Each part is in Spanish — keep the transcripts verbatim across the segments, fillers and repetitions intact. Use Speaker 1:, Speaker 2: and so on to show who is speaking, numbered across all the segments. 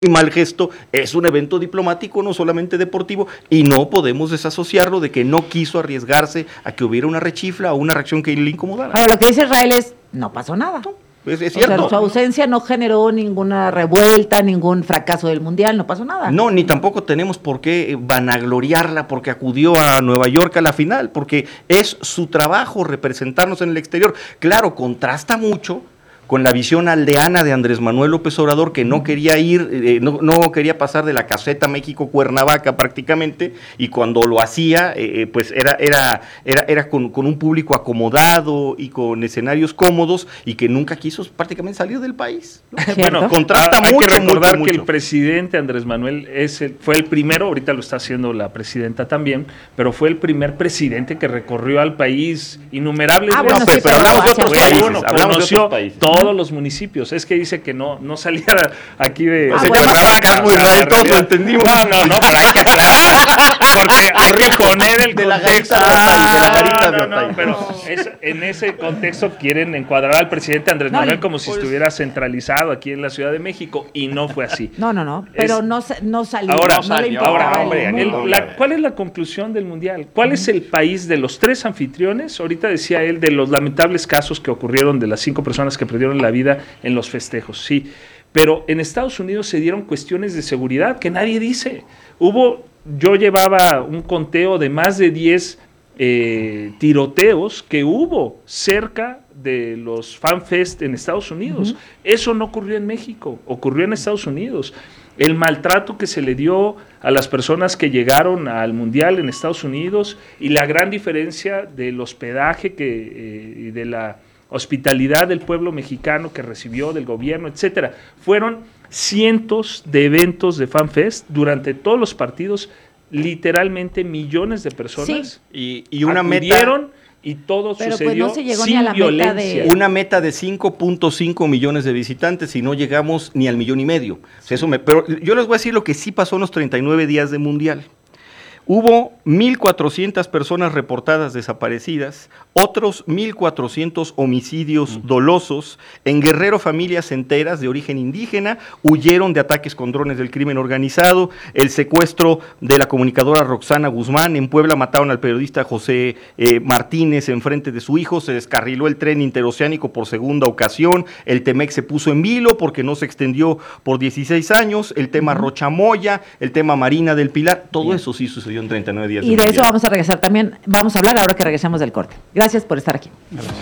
Speaker 1: mal gesto, es un evento diplomático, no solamente deportivo, y no podemos desasociarlo de que no quiso arriesgarse a que hubiera una rechifla o una reacción que le incomodara.
Speaker 2: Ahora, lo que dice Israel es, no pasó nada.
Speaker 1: No, es, es cierto.
Speaker 2: O sea, su ausencia no generó ninguna revuelta, ningún fracaso del Mundial, no pasó nada.
Speaker 1: No, ni tampoco tenemos por qué vanagloriarla porque acudió a Nueva York a la final, porque es su trabajo representarnos en el exterior. Claro, contrasta mucho con la visión aldeana de Andrés Manuel López Obrador, que no quería ir, eh, no, no quería pasar de la caseta México-Cuernavaca prácticamente, y cuando lo hacía, eh, pues era, era, era, era con, con un público acomodado y con escenarios cómodos, y que nunca quiso prácticamente salir del país, ¿no?
Speaker 3: Bueno,
Speaker 1: contrasta
Speaker 3: hay
Speaker 1: mucho,
Speaker 3: que recordar
Speaker 1: mucho,
Speaker 3: que
Speaker 1: mucho.
Speaker 3: El presidente Andrés Manuel es el, fue el primero, ahorita lo está haciendo la presidenta también, pero fue el primer presidente que recorrió al país innumerables
Speaker 2: ah,
Speaker 3: veces.
Speaker 2: bueno, sí,
Speaker 1: pero hablamos de otros países,
Speaker 3: Bueno,
Speaker 1: hablamos de otros países.
Speaker 3: todos los municipios. Es que dice que no, no saliera aquí de,
Speaker 2: Ah,
Speaker 3: de
Speaker 2: bueno.
Speaker 3: Cuernavaca.
Speaker 1: Muy Israel, todos lo entendimos.
Speaker 3: No, no, no, pero hay que aclarar. Porque hay que poner el
Speaker 1: De la
Speaker 3: contexto.
Speaker 1: garita de Otay, de la garita de
Speaker 3: No, no, no,
Speaker 1: Otay.
Speaker 3: pero es, en ese contexto quieren encuadrar al presidente Andrés
Speaker 2: No,
Speaker 3: Manuel
Speaker 2: y-
Speaker 3: como si
Speaker 1: pues-
Speaker 3: estuviera centralizado aquí en la Ciudad de México, y no fue así.
Speaker 2: No, no, no, pero
Speaker 3: Es-
Speaker 2: no, sa- no salió.
Speaker 3: Ahora,
Speaker 2: no le
Speaker 3: salió,
Speaker 2: importaba
Speaker 3: ahora,
Speaker 2: el
Speaker 3: hombre, el-
Speaker 2: mundo.
Speaker 3: la- ¿cuál es la conclusión del Mundial? ¿Cuál es el país de los tres anfitriones? Ahorita decía él de los lamentables casos que ocurrieron de las cinco personas que perdieron la vida en los festejos, sí, pero en Estados Unidos se dieron cuestiones de seguridad que nadie dice. Hubo, yo llevaba un conteo de más de diez eh, tiroteos que hubo cerca de los FanFest en Estados Unidos. Uh-huh. Eso no ocurrió en México, ocurrió en Estados Unidos. El maltrato que se le dio a las personas que llegaron al Mundial en Estados Unidos, y la gran diferencia del hospedaje que, eh, y de la hospitalidad del pueblo mexicano que recibió del gobierno, etcétera. Fueron cientos de eventos de FanFest durante todos los partidos, literalmente millones de personas.
Speaker 1: Sí. Y, y una
Speaker 3: acudieron,
Speaker 1: meta...
Speaker 3: y todo
Speaker 2: Pero
Speaker 3: sucedió
Speaker 2: pues no se llegó
Speaker 3: sin
Speaker 2: ni a la
Speaker 3: violencia.
Speaker 2: meta de...
Speaker 1: Una meta de cinco punto cinco millones de visitantes, y no llegamos ni al millón y medio. O sea, eso me, pero yo les voy a decir lo que sí pasó en los treinta y nueve días de Mundial. Hubo mil cuatrocientas personas reportadas desaparecidas, otros mil cuatrocientos homicidios uh-huh. dolosos. En Guerrero, familias enteras de origen indígena huyeron de ataques con drones del crimen organizado. El secuestro de la comunicadora Roxana Guzmán. En Puebla mataron al periodista José eh, Martínez en frente de su hijo. Se descarriló el tren interoceánico por segunda ocasión. El Temec se puso en vilo porque no se extendió por dieciséis años. El tema uh-huh. Rochamoya, el tema Marina del Pilar, todo Bien. Eso sí sucedió en treinta y nueve días.
Speaker 2: Y de, de eso vamos a regresar también, vamos a hablar ahora que regresamos del corte. Gracias por estar aquí.
Speaker 3: Gracias.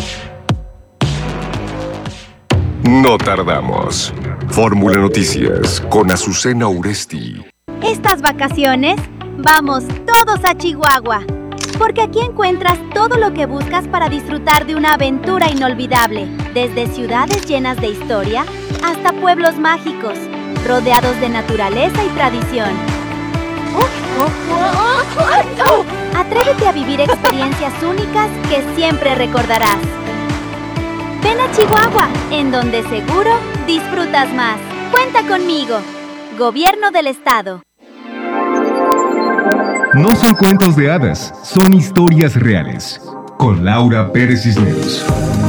Speaker 4: No tardamos. Fórmula Noticias con Azucena Uresti.
Speaker 5: Estas vacaciones, vamos todos a Chihuahua, porque aquí encuentras todo lo que buscas para disfrutar de una aventura inolvidable, desde ciudades llenas de historia hasta pueblos mágicos, rodeados de naturaleza y tradición. Atrévete a vivir experiencias únicas que siempre recordarás. Ven a Chihuahua, en donde seguro disfrutas más. Cuenta conmigo. Gobierno del Estado.
Speaker 6: No son cuentos de hadas, son historias reales. Con Laura Pérez Cisneros.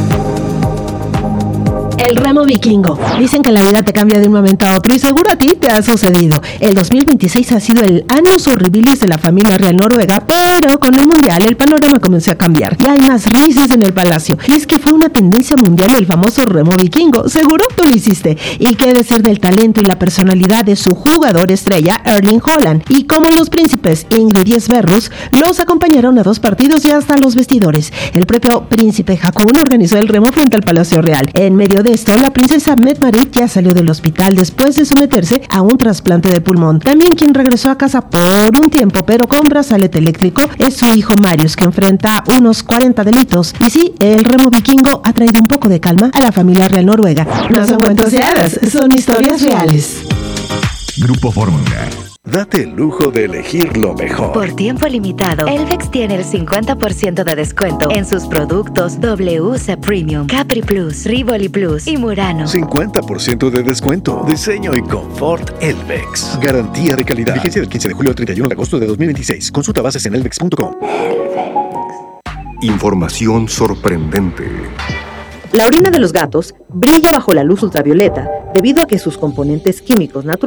Speaker 7: El remo vikingo. Dicen que la vida te cambia de un momento a otro, y seguro a ti te ha sucedido. El dos mil veintiséis ha sido el annus horribilis de la familia real noruega, pero con el mundial el panorama comenzó a cambiar. Ya hay más risas en el palacio. Y es que fue una tendencia mundial el famoso remo vikingo. Seguro tú lo hiciste. Y qué decir del talento y la personalidad de su jugador estrella, Erling Haaland. Y como los príncipes Ingrid y Sverrus, los acompañaron a dos partidos y hasta los vestidores. El propio príncipe Haakon organizó el remo frente al Palacio Real. En medio de esto, la princesa Mette-Marit ya salió del hospital después de someterse a un trasplante de pulmón. También quien regresó a casa por un tiempo, pero con brazalete eléctrico, es su hijo Marius, que enfrenta unos cuarenta delitos. Y sí, el remo vikingo ha traído un poco de calma a la familia real noruega. No son cuentos de hadas, son historias reales.
Speaker 6: Grupo Fórmula.
Speaker 8: Date el lujo de elegir lo mejor.
Speaker 9: Por tiempo limitado, Elvex tiene el cincuenta por ciento de descuento en sus productos W C Premium, Capri Plus, Rivoli Plus y Murano.
Speaker 8: cincuenta por ciento de descuento. Diseño y confort Elvex. Garantía de calidad. Vigencia del quince de julio al treinta y uno de agosto de dos mil veintiséis. Consulta bases en elvex punto com.
Speaker 4: Información sorprendente.
Speaker 10: La orina de los gatos brilla bajo la luz ultravioleta debido a que sus componentes químicos naturales